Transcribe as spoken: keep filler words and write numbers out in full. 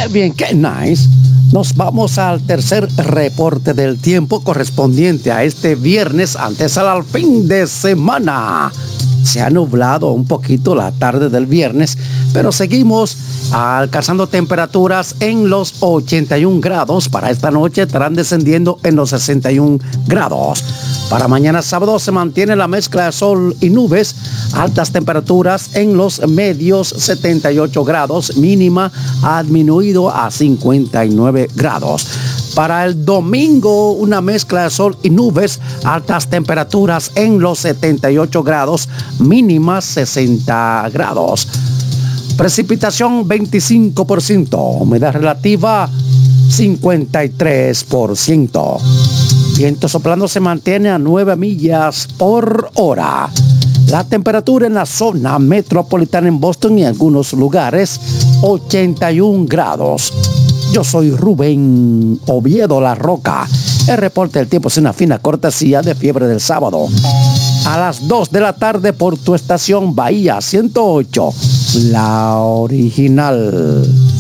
qué bien, qué nice. Nos vamos al tercer reporte del tiempo correspondiente a este viernes antes al fin de semana. Se ha nublado un poquito la tarde del viernes, pero seguimos alcanzando temperaturas en los ochenta y un grados. Para esta noche estarán descendiendo en los sesenta y un grados. Para mañana sábado se mantiene la mezcla de sol y nubes, altas temperaturas en los medios setenta y ocho grados, mínima ha disminuido a cincuenta y nueve grados. Para el domingo, una mezcla de sol y nubes, altas temperaturas en los setenta y ocho grados, mínimas sesenta grados. Precipitación veinticinco por ciento, humedad relativa cincuenta y tres por ciento. Viento soplando se mantiene a nueve millas por hora. La temperatura en la zona metropolitana en Boston y en algunos lugares, ochenta y un grados. Yo soy Rubén Oviedo La Roca. El reporte del tiempo es una fina cortesía de Fiebre del Sábado. A las dos de la tarde por tu estación Bahía ciento ocho, la original.